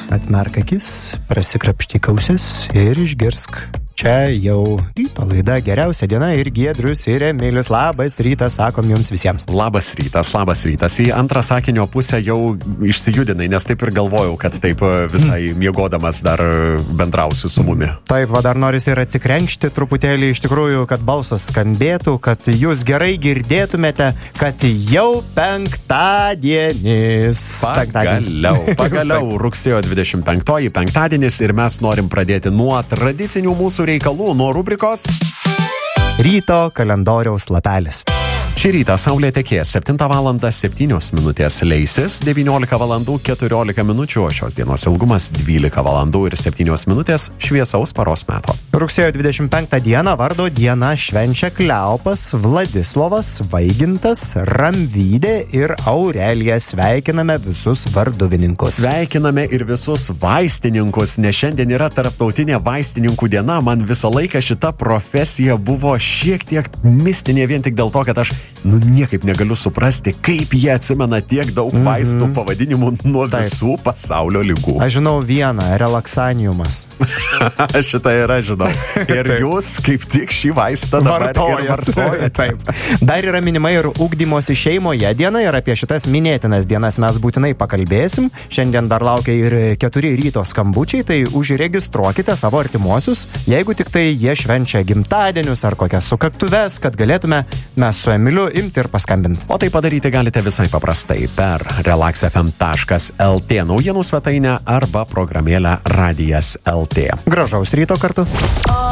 atmerk akis, prasikrapštyk ausis ir išgirsk. Čia jau ryto laida Geriausia diena ir Giedrius ir Emilis. Labas rytas, sakom jums visiems. Labas rytas. Į antrą sakinio pusę jau išsijudinai, nes taip ir galvojau, kad taip visai miegodamas dar bendrausi su mumi. Taip, dar norisi ir atsikrenkšti truputėlį, iš tikrųjų, kad balsas skambėtų, kad jūs gerai girdėtumėte, kad jau penktadienis. Pagaliau rugsėjo 25-oji penktadienis ir mes norim pradėti nuo tradicinių mūsų reikalų, nuo rubrikos Ryto kalendoriaus lapelis. Šį rytą saulė tekės 7:07 leisis, 19:14 o šios dienos ilgumas 12:07 šviesaus paros meto. Rugsėjo 25 dieną vardo dieną švenčia Kleopas, Vladislovas, Vaigintas, Ramvydė ir Aurelija. Sveikiname visus varduvininkus. Sveikiname ir visus vaistininkus, nes šiandien yra tarptautinė vaistininkų diena. Man visą laiką šita profesija buvo šiek tiek mistinė vien tik dėl to, kad aš niekaip negaliu suprasti, kaip jie atsimena tiek daug vaistų pavadinimų nuo visų pasaulio ligų. Aš žinau vieną, relaksaniumas. Šitą ir aš žinau. Ir jūs kaip tik šį vaistą dabar vartojate. Taip. Dar yra minima ir ugdymosi šeimoje diena ir apie šitas minėtinas dienas mes būtinai pakalbėsim. Šiandien dar laukia ir 4 ryto skambučiai, tai užregistruokite savo artimuosius, jeigu tik tai jie švenčia gimtadienius ar kokias sukaktuves, kad galėtume mes su Emiliu imti ir paskambinti. O tai padaryti galite visai paprastai per relaxfm.lt naujienų svetainę arba programėlę Radijas LT. Gražaus ryto kartu.